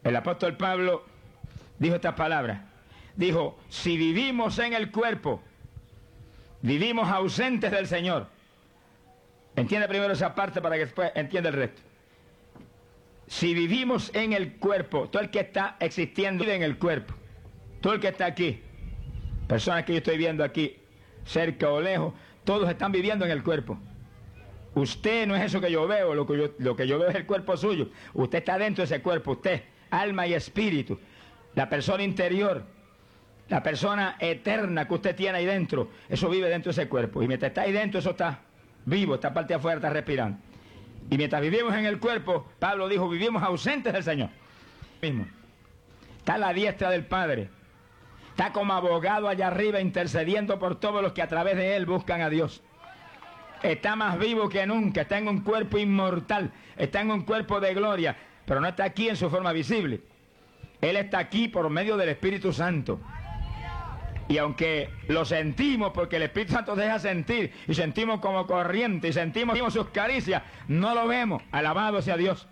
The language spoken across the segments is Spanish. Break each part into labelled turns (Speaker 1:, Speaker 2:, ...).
Speaker 1: El apóstol Pablo dijo estas palabras. Dijo, si vivimos en el cuerpo, vivimos ausentes del Señor. Entiende primero esa parte para que después entienda el resto. Si vivimos en el cuerpo, todo el que está existiendo vive en el cuerpo. Todo el que está aquí, personas que yo estoy viendo aquí, cerca o lejos, todos están viviendo en el cuerpo. Usted no es eso que yo veo, lo que yo veo es el cuerpo suyo. Usted está dentro de ese cuerpo, usted, alma y espíritu, la persona interior, la persona eterna que usted tiene ahí dentro, eso vive dentro de ese cuerpo. Y mientras está ahí dentro, eso está vivo, esta parte de afuera está respirando. Y mientras vivimos en el cuerpo, Pablo dijo, vivimos ausentes del Señor. Mismo. Está a la diestra del Padre. Está como abogado allá arriba intercediendo por todos los que a través de él buscan a Dios. Está más vivo que nunca, está en un cuerpo inmortal, está en un cuerpo de gloria, pero no está aquí en su forma visible. Él está aquí por medio del Espíritu Santo. Y aunque lo sentimos, porque el Espíritu Santo deja sentir, y sentimos como corriente, y sentimos sus caricias, no lo vemos. Alabado sea Dios.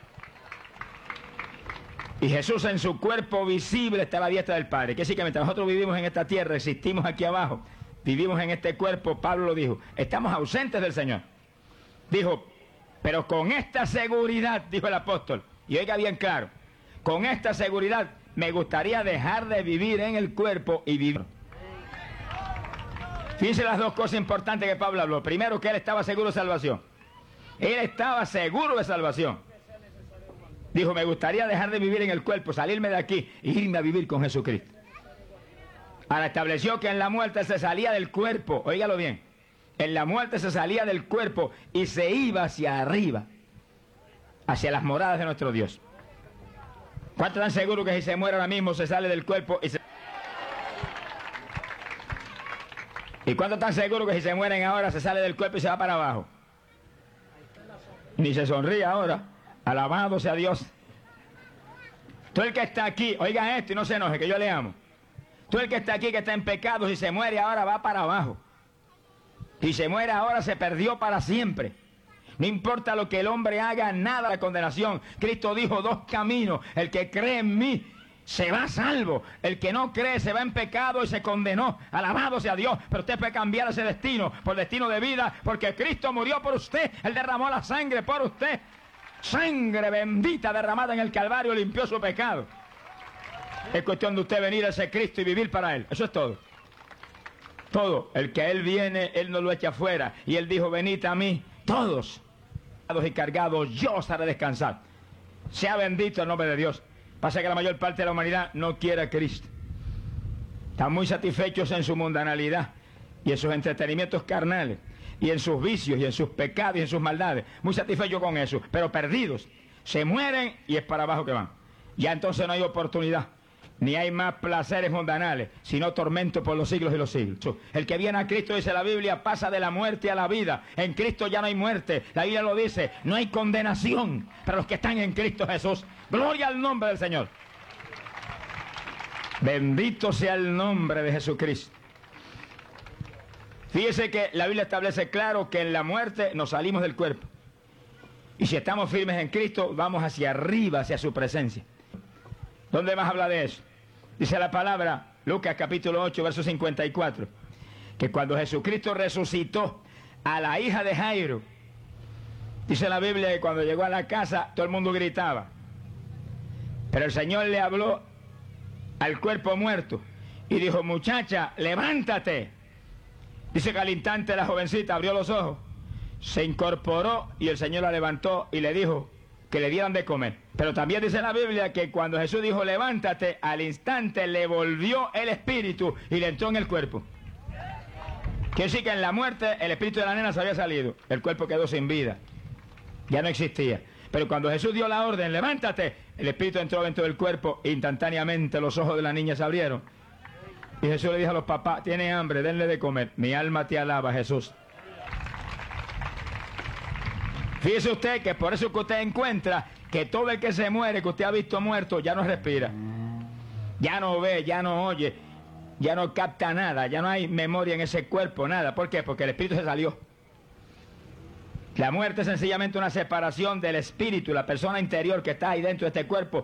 Speaker 1: Y Jesús en su cuerpo visible está a la diestra del Padre. Que sí, que mientras nosotros vivimos en esta tierra, existimos aquí abajo, vivimos en este cuerpo, Pablo lo dijo, estamos ausentes del Señor. Dijo, pero con esta seguridad, dijo el apóstol, y oiga bien claro, con esta seguridad me gustaría dejar de vivir en el cuerpo y vivir. Fíjense las dos cosas importantes que Pablo habló. Primero, que él estaba seguro de salvación. Él estaba seguro de salvación. Dijo, me gustaría dejar de vivir en el cuerpo, salirme de aquí e irme a vivir con Jesucristo. Ahora estableció que en la muerte se salía del cuerpo. Óigalo bien. En la muerte se salía del cuerpo y se iba hacia arriba, hacia las moradas de nuestro Dios. ¿Cuántos están seguros que si se muere ahora mismo se sale del cuerpo y se... ¿Y cuántos están seguros que si se mueren ahora se sale del cuerpo y se va para abajo? Ni se sonríe ahora. Alabado sea Dios. Todo el que está aquí, oiga esto y no se enoje, que yo le amo. Todo el que está aquí, que está en pecado, si se muere ahora va para abajo. Si se muere ahora se perdió para siempre. No importa lo que el hombre haga, nada de condenación. Cristo dijo, dos caminos. El que cree en mí se va salvo. El que no cree se va en pecado y se condenó. Alabado sea Dios. Pero usted puede cambiar ese destino por destino de vida, porque Cristo murió por usted. Él derramó la sangre por usted. Sangre bendita derramada en el Calvario limpió su pecado. Es cuestión de usted venir a ese Cristo y vivir para Él. Eso es todo. Todo. El que a Él viene, Él no lo echa afuera. Y Él dijo, venid a mí, todos y cargados, yo os haré descansar. Sea bendito el nombre de Dios. Pasa que la mayor parte de la humanidad no quiere a Cristo. Están muy satisfechos en su mundanalidad y en sus entretenimientos carnales y en sus vicios y en sus pecados y en sus maldades. Muy satisfechos con eso, pero perdidos. Se mueren y es para abajo que van. Ya entonces no hay oportunidad. Ni hay más placeres mundanales, sino tormento por los siglos y los siglos. El que viene a Cristo, dice la Biblia, pasa de la muerte a la vida. En Cristo ya no hay muerte. La Biblia lo dice, no hay condenación para los que están en Cristo Jesús. Gloria al nombre del Señor. Bendito sea el nombre de Jesucristo. Fíjese que la Biblia establece claro que en la muerte nos salimos del cuerpo. Y si estamos firmes en Cristo, vamos hacia arriba, hacia su presencia. ¿Dónde más habla de eso? Dice la palabra, Lucas capítulo 8, verso 54, que cuando Jesucristo resucitó a la hija de Jairo, dice la Biblia que cuando llegó a la casa todo el mundo gritaba. Pero el Señor le habló al cuerpo muerto y dijo, muchacha, levántate. Dice que al instante la jovencita abrió los ojos, se incorporó y el Señor la levantó y le dijo que le dieran de comer. Pero también dice la Biblia que cuando Jesús dijo levántate, al instante le volvió el espíritu y le entró en el cuerpo. Quiere decir que en la muerte el espíritu de la nena se había salido, el cuerpo quedó sin vida, ya no existía. Pero cuando Jesús dio la orden, levántate, el espíritu entró dentro del cuerpo, instantáneamente los ojos de la niña se abrieron. Y Jesús le dijo a los papás, tiene hambre, denle de comer. Mi alma te alaba, Jesús. Fíjese usted que por eso que usted encuentra que todo el que se muere, que usted ha visto muerto, ya no respira. Ya no ve, ya no oye, ya no capta nada, ya no hay memoria en ese cuerpo, nada. ¿Por qué? Porque el espíritu se salió. La muerte es sencillamente una separación del espíritu, la persona interior que está ahí dentro de este cuerpo,